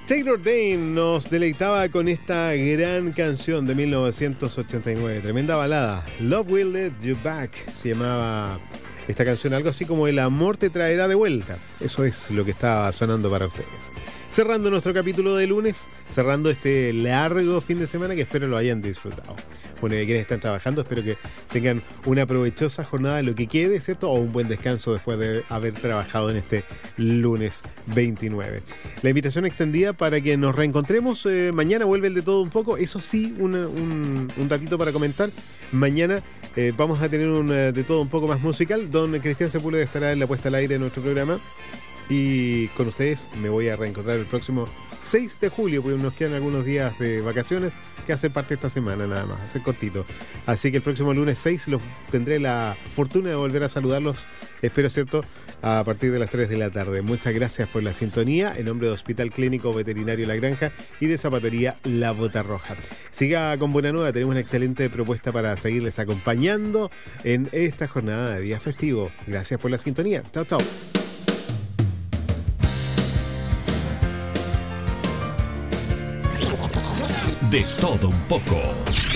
Taylor Dayne nos deleitaba con esta gran canción de 1989, tremenda balada. Love Will Let You Back se llamaba esta canción, algo así como El amor te traerá de vuelta. Eso es lo que estaba sonando para ustedes. Cerrando nuestro capítulo de lunes, cerrando este largo fin de semana que espero lo hayan disfrutado. Bueno, y quienes están trabajando, espero que tengan una provechosa jornada de lo que quede, ¿cierto? O un buen descanso después de haber trabajado en este lunes 29. La invitación extendida para que nos reencontremos. Mañana vuelve el de todo un poco. Eso sí, un datito para comentar. Mañana vamos a tener un de todo un poco más musical. Don Cristian Sepúlveda estará en la puesta al aire de nuestro programa. Y con ustedes me voy a reencontrar el próximo 6 de julio, porque nos quedan algunos días de vacaciones que hace parte de esta semana nada más, hace cortito. Así que el próximo lunes 6 tendré la fortuna de volver a saludarlos, espero, ¿cierto?, a partir de las 3 de la tarde. Muchas gracias por la sintonía, en nombre de Hospital Clínico Veterinario La Granja y de Zapatería La Bota Roja. Siga con Buena Nueva, tenemos una excelente propuesta para seguirles acompañando en esta jornada de día festivo. Gracias por la sintonía. Chao, chao. De todo un poco.